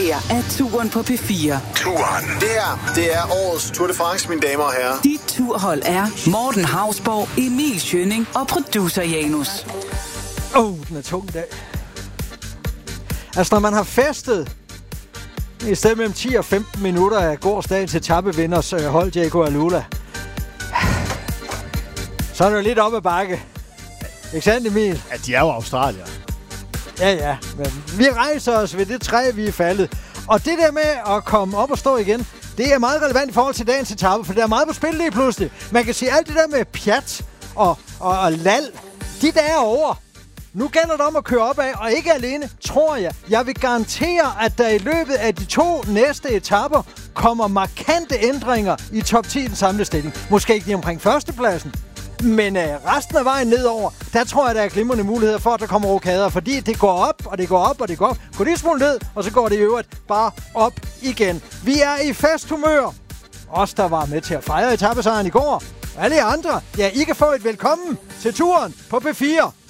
her er turen på P4. Turen. Det er årets Tour de France, mine damer og herrer. Dit turhold er Morten Hausborg, Emil Schønning og producer Janus. Den er tung dag. Altså, når man har festet i stedet mellem 10 og 15 minutter af gårdsdagens etapevinders hold, Diego Alula, så er det jo lidt op ad bakke. Ikke sandt, Emil? Ja, de er jo australier. Ja, men vi rejser os ved det træ, vi er faldet. Og det der med at komme op og stå igen, det er meget relevant i forhold til dagens etape, for der er meget på spil lige pludselig. Man kan sige, alt det der med pjat og lal, de der er over. Nu gælder det om at køre opad, og ikke alene, tror jeg. Jeg vil garantere, at der i løbet af de 2 næste etaper kommer markante ændringer i top 10 den samlede stilling. Måske ikke lige omkring førstepladsen, men resten af vejen nedover, der tror jeg, der er glimrende muligheder for, at der kommer rokader, fordi det går op, og det går op, og det går op. Går det smule ned, og så går det i øvrigt bare op igen. Vi er i festhumør. Os, der var med til at fejre etapesejren i går. Alle andre, ja, I kan få et velkommen til turen på P4.